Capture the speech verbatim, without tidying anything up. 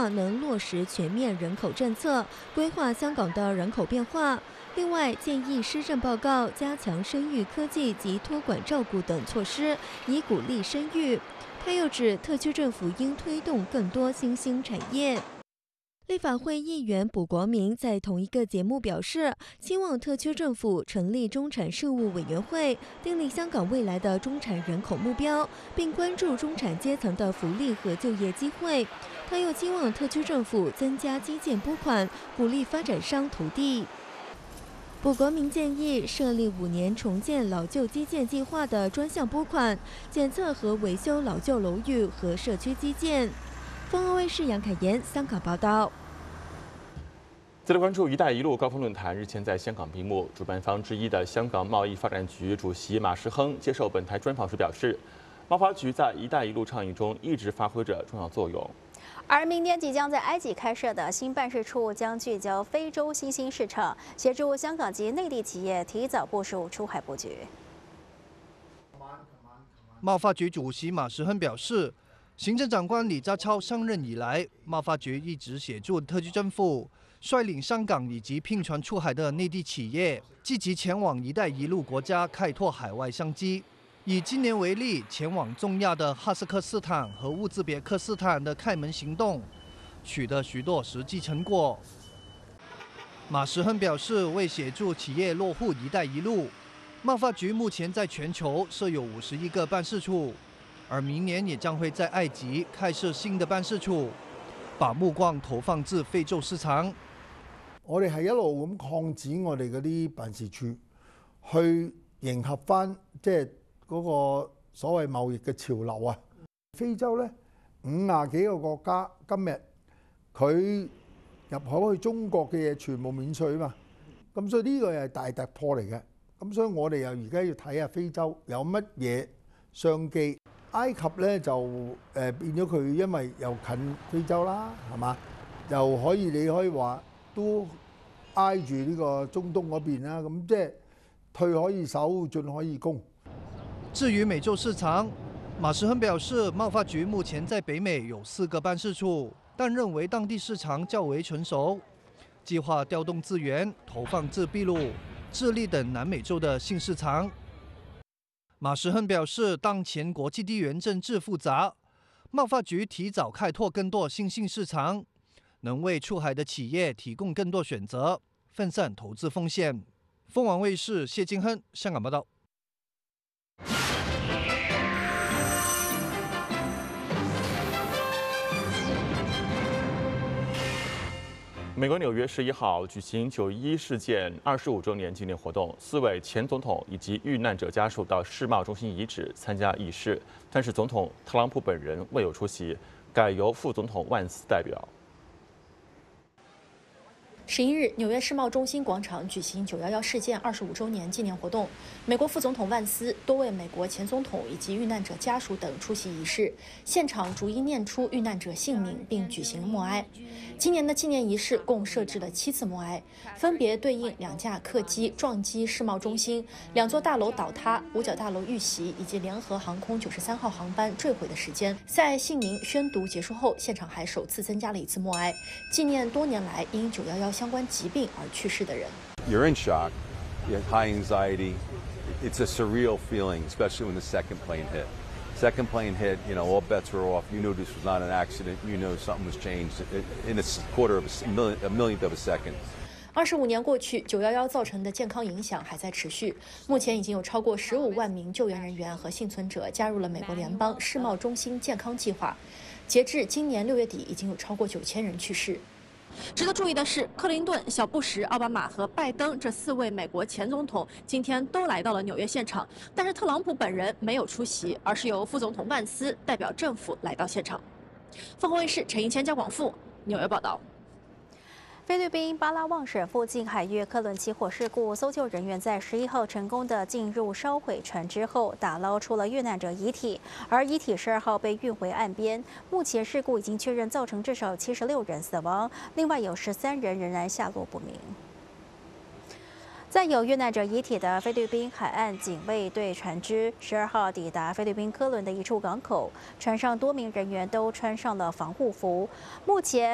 望能落实全面人口政策，规划香港的人口变化。另外，建议施政报告加强生育科技及托管照顾等措施，以鼓励生育。他又指，特区政府应推动更多新兴产业。立法会议员卜国明在同一个节目表示，希望特区政府成立中产事务委员会，订立香港未来的中产人口目标，并关注中产阶层的福利和就业机会。他又希望特区政府增加基建拨款，鼓励发展商投地。卜国明建议设立五年重建老旧基建计划的专项拨款，检测和维修老旧楼宇和社区基建。凤凰卫视杨凯妍香港报道。 再来关注“一带一路”高峰论坛日前在香港闭幕，主办方之一的香港贸易发展局主席马时亨接受本台专访时表示，贸发局在“一带一路”倡议中一直发挥着重要作用。 而明年即将在埃及开设的新办事处将聚焦非洲新兴市场，协助香港及内地企业提早部署出海布局。 贸发局主席马时亨表示，行政长官李家超上任以来，贸发局一直协助特区政府率领香港以及拼船出海的内地企业，积极前往“一带一路”国家开拓海外商机。以今年为例，前往中亚的哈萨克斯坦和乌兹别克斯坦的开门行动，取得许多实际成果。马时亨表示，为协助企业落户“一带一路”，贸发局目前在全球设有五十一个办事处，而明年也将会在埃及开设新的辦事處，把目光投放至非洲市場。 我哋係一路咁擴展我哋嗰啲辦事處，去迎合翻即係嗰個所謂貿易嘅潮流啊。非洲咧五廿幾個國家今日佢入口去中國嘅嘢全部免稅啊嘛，咁所以呢個係大突破嚟嘅。咁所以我哋又而家要睇下非洲有乜嘢商機。埃及咧就誒、呃、變咗佢，因為又近非洲啦，係嘛？又可以你可以話都挨住呢個中東嗰邊啦，咁即係退可以守，進可以攻。 至於美洲市場，馬時亨表示，貿發局目前在北美有四個辦事處，但認為當地市場較為成熟，計劃調動資源投放至秘魯、智利等南美洲的新市場。馬時亨表示，當前國際地緣政治複雜，貿發局提早開拓更多新興市場，能為出海的企業提供更多選擇，分散投資風險。鳳凰衛視謝金亨香港報道。 美国纽约十一号举行九一一事件二十五周年纪念活动，四位前总统以及遇难者家属到世贸中心遗址参加仪式，但是总统特朗普本人未有出席，改由副总统万斯代表。 十一日，纽约世贸中心广场举行九一一事件二十五周年纪念活动。美国副总统万斯、多位美国前总统以及遇难者家属等出席仪式，现场逐一念出遇难者姓名，并举行默哀。今年的纪念仪式共设置了七次默哀，分别对应两架客机撞击世贸中心、两座大楼倒塌、五角大楼遇袭以及联合航空九十三号航班坠毁的时间。在姓名宣读结束后，现场还首次增加了一次默哀，纪念多年来因九一一相关疾病而去世的人。 You're in shock, you have high anxiety. It's a surreal feeling, especially when the second plane hit. Second plane hit, you know, all bets were off. You knew this was not an accident. You knew something was changed in a quarter of a million, a millionth of a second. 二十五年过去，九一一造成的健康影响还在持续。目前已经有超过十五万名救援人员和幸存者加入了美国联邦世贸中心健康计划。截至今年六月底，已经有超过九千人去世。 值得注意的是，克林顿、小布什、奥巴马和拜登这四位美国前总统今天都来到了纽约现场，但是特朗普本人没有出席，而是由副总统万斯代表政府来到现场。凤凰卫视陈一谦、加广富纽约报道。 菲律宾巴拉望省附近海域客轮起火事故，搜救人员在十一号成功的进入烧毁船只后，打捞出了遇难者遗体，而遗体十二号被运回岸边。目前事故已经确认造成至少七十六人死亡，另外有十三人仍然下落不明。 载有遇难者遗体的菲律宾海岸警卫队船只十二号抵达菲律宾科伦的一处港口，船上多名人员都穿上了防护服。目前。